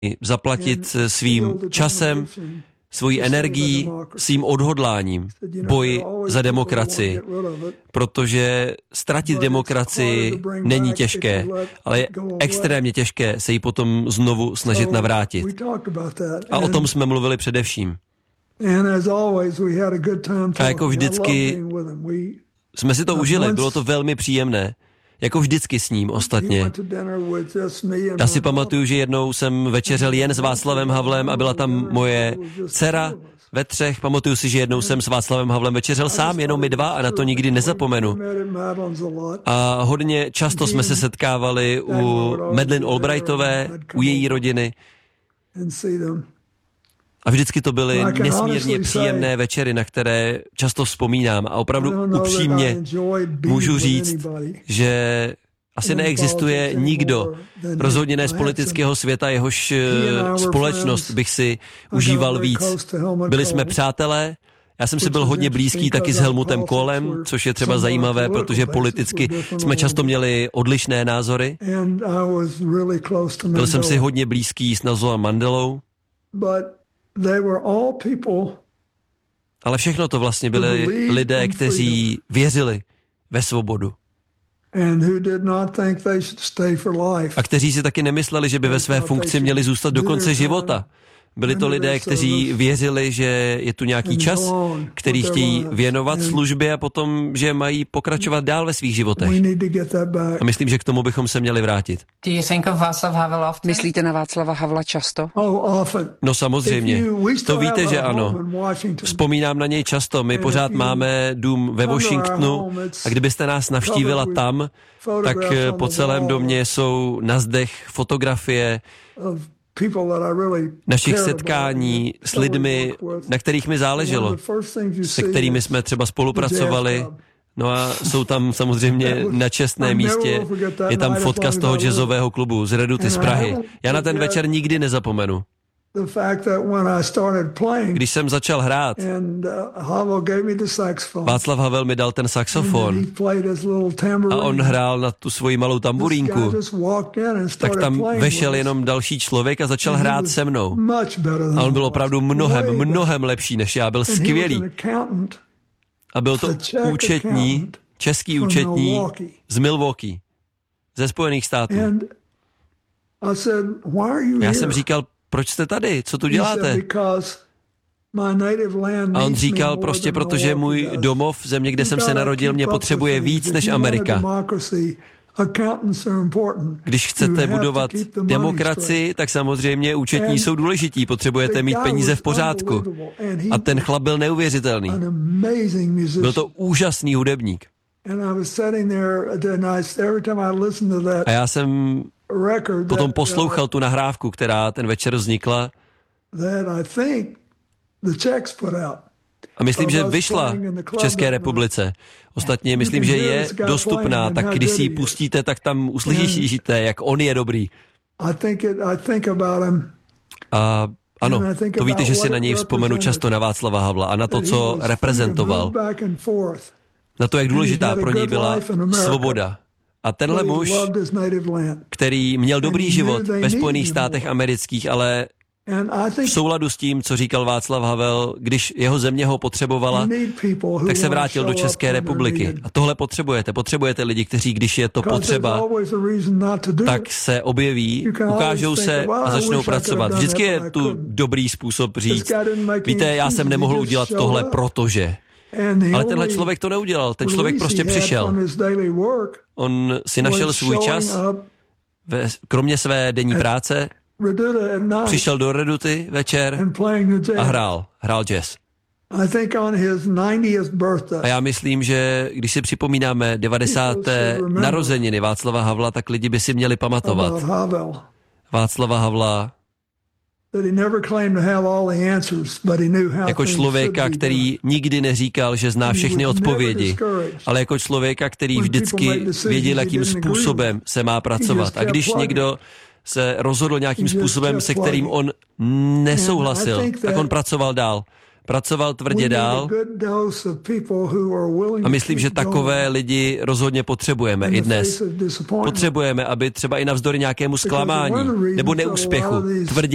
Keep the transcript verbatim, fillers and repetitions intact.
zaplatit svým časem, svojí energií, svým odhodláním boji za demokracii, protože ztratit demokracii není těžké, ale je extrémně těžké se jí potom znovu snažit navrátit. A o tom jsme mluvili především. A jako vždycky jsme si to užili, bylo to velmi příjemné. Jako vždycky s ním ostatně. Já si pamatuju, že jednou jsem večeřel jen s Václavem Havlem a byla tam moje dcera ve třech. Pamatuju si, že jednou jsem s Václavem Havlem večeřel sám, jenom my dva, a na to nikdy nezapomenu. A hodně často jsme se setkávali u Madeleine Albrightové, u její rodiny. A vždycky to byly nesmírně příjemné večery, na které často vzpomínám. A opravdu upřímně můžu říct, že asi neexistuje nikdo, rozhodně ne z politického světa, jehož společnost bych si užíval víc. Byli jsme přátelé, já jsem si byl hodně blízký taky s Helmutem Kohlem, což je třeba zajímavé, protože politicky jsme často měli odlišné názory. Byl jsem si hodně blízký s Nelsonem Mandelou. Ale všechno to vlastně byli lidé, kteří věřili ve svobodu. A kteří si taky nemysleli, že by ve své funkci měli zůstat do konce života. Byli to lidé, kteří věřili, že je tu nějaký čas, který chtějí věnovat službě a potom, že mají pokračovat dál ve svých životech. A myslím, že k tomu bychom se měli vrátit. Myslíte na Václava Havla často? No samozřejmě. To víte, že ano. Vzpomínám na něj často. My pořád máme dům ve Washingtonu a kdybyste nás navštívila tam, tak po celém domě jsou na zdech fotografie našich setkání s lidmi, na kterých mi záleželo, se kterými jsme třeba spolupracovali. No a jsou tam samozřejmě na čestném místě, je tam fotka z toho jazzového klubu z Reduty z Prahy. Já na ten večer nikdy nezapomenu. Když jsem začal hrát, Václav Havel mi dal ten saxofon a on hrál na tu svoji malou tamburínku, tak tam vešel jenom další člověk a začal hrát se mnou. A on byl opravdu mnohem, mnohem lepší než já, byl skvělý. A byl to účetní, český účetní z Milwaukee, ze Spojených států. Já jsem říkal, proč jste tady? Co tu děláte? A on říkal prostě, protože můj domov, země, kde jsem se narodil, mě potřebuje víc než Amerika. Když chcete budovat demokracii, tak samozřejmě účetní jsou důležití, potřebujete mít peníze v pořádku. A ten chlap byl neuvěřitelný. Byl to úžasný hudebník. A já jsem potom poslouchal tu nahrávku, která ten večer vznikla. A myslím, že vyšla v České republice. Ostatně myslím, že je dostupná, tak když si ji pustíte, tak tam uslyšíte, jak on je dobrý. A ano, to víte, že si na něj vzpomenu často, na Václava Havla a na to, co reprezentoval. Na to, jak důležitá pro něj byla svoboda. A tenhle muž, který měl dobrý život ve Spojených státech amerických, ale v souladu s tím, co říkal Václav Havel, když jeho země ho potřebovala, tak se vrátil do České republiky. A tohle potřebujete. Potřebujete lidi, kteří, když je to potřeba, tak se objeví, ukážou se a začnou pracovat. Vždycky je tu dobrý způsob říct, víte, já jsem nemohl udělat tohle, protože... Ale tenhle člověk to neudělal. Ten člověk prostě přišel. On si našel svůj čas, ve, kromě své denní práce, přišel do Reduty večer a hrál. Hrál jazz. A já myslím, že když si připomínáme devadesáté narozeniny Václava Havla, tak lidi by si měli pamatovat Václava Havla jako člověka, který nikdy neříkal, že zná všechny odpovědi, ale jako člověka, který vždycky věděl, jakým způsobem se má pracovat. A když někdo se rozhodl nějakým způsobem, se kterým on nesouhlasil, tak on pracoval dál. Pracoval tvrdě dál a myslím, že takové lidi rozhodně potřebujeme i dnes. Potřebujeme, aby třeba i navzdory nějakému zklamání nebo neúspěchu tvrdě